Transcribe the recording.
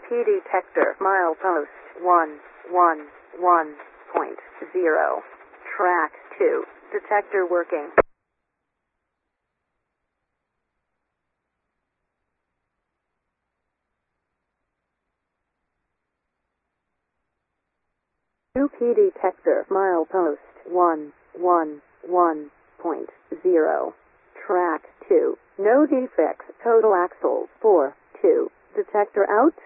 Key detector milepost 111.0. Track 2. Detector working. New key detector milepost 111.0. Track 2. No defects. Total axles 4 2. Detector out.